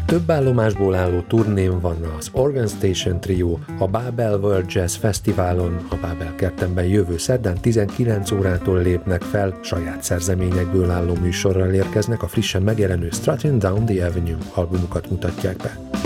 Több állomásból álló turnén van az Organ Station Trio, a Babel World Jazz Fesztiválon, a Babel kertemben jövő szerdán 19 órától lépnek fel, saját szerzeményekből álló műsorral érkeznek, a frissen megjelenő Strutting Down the Avenue albumukat mutatják be.